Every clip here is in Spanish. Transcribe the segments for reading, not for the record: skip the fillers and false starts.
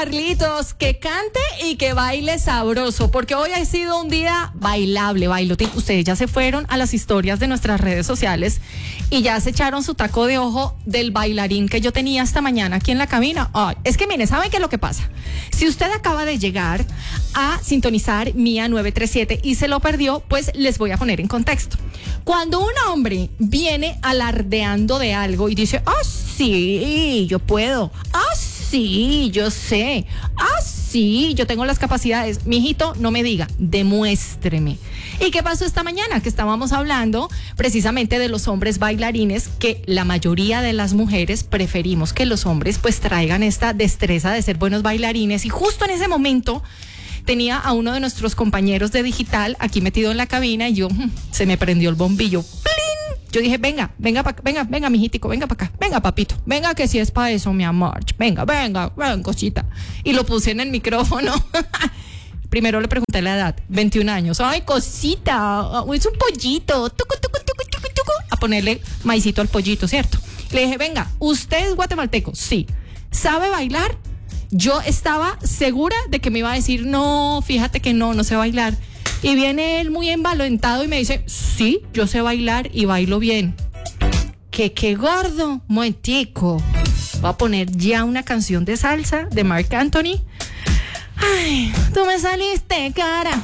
Carlitos, que cante y que baile sabroso, porque hoy ha sido un día bailable, bailotín. Ustedes ya se fueron a las historias de nuestras redes sociales y ya se echaron su taco de ojo del bailarín que yo tenía esta mañana aquí en la cabina. Ay, es que miren, ¿saben qué es lo que pasa? Si usted acaba de llegar a sintonizar Mía 937 y se lo perdió, pues les voy a poner en contexto. Cuando un hombre viene alardeando de algo y dice, sí, yo puedo, sí, yo sé, sí, yo tengo las capacidades, mijito, no me diga, demuéstreme. ¿Y qué pasó esta mañana? Que estábamos hablando precisamente de los hombres bailarines, que la mayoría de las mujeres preferimos que los hombres pues traigan esta destreza de ser buenos bailarines, y justo en ese momento tenía a uno de nuestros compañeros de digital aquí metido en la cabina y yo, se me prendió el bombillo. ¡Plin! Yo dije, venga, mijitico, venga para acá, venga, papito, venga que si es para eso, mi amor, venga, cosita. Y lo puse en el micrófono. Primero le pregunté la edad, 21 años. Ay, cosita, es un pollito, tucu, a ponerle maicito al pollito, ¿cierto? Le dije, venga, ¿usted es guatemalteco? Sí. ¿Sabe bailar? Yo estaba segura de que me iba a decir, no, fíjate que no sé bailar. Y viene él muy envalentado y me dice, sí, yo sé bailar y bailo bien. Qué gordo, momentico. Voy a poner ya una canción de salsa de Marc Anthony. Ay, tú me saliste cara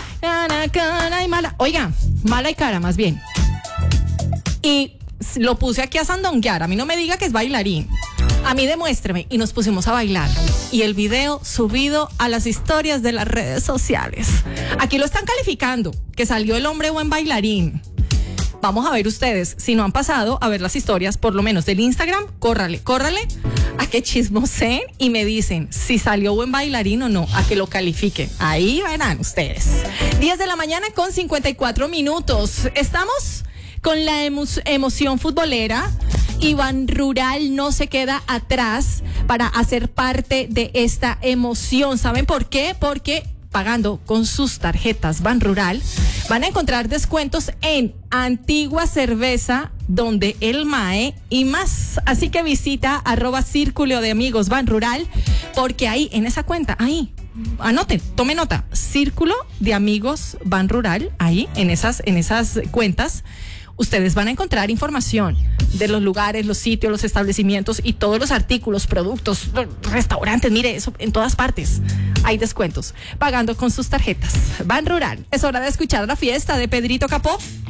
y mala. Oiga, mala y cara más bien. Y lo puse aquí a sandonguear. A mí no me diga que es bailarín. A mí demuéstreme. Y nos pusimos a bailar. Y el video subido a las historias de las redes sociales. Aquí lo están calificando, que salió el hombre buen bailarín. Vamos a ver ustedes, si no han pasado a ver las historias, por lo menos del Instagram, córrale a que chismoseen y me dicen si salió buen bailarín o no, a que lo califiquen. Ahí verán ustedes. 10 de la mañana con 54 minutos. Estamos con la emoción futbolera. Y Banrural no se queda atrás para hacer parte de esta emoción. ¿Saben por qué? Porque pagando con sus tarjetas Banrural van a encontrar descuentos en Antigua Cerveza, Donde el Mae y más. Así que visita @Círculo de Amigos Banrural, porque ahí en esa cuenta, ahí anoten, tome nota, Círculo de Amigos Banrural, ahí en esas cuentas ustedes van a encontrar información de los lugares, los sitios, los establecimientos y todos los artículos, productos, restaurantes. Mire, eso en todas partes hay descuentos. Pagando con sus tarjetas Banrural. Es hora de escuchar la fiesta de Pedrito Capó.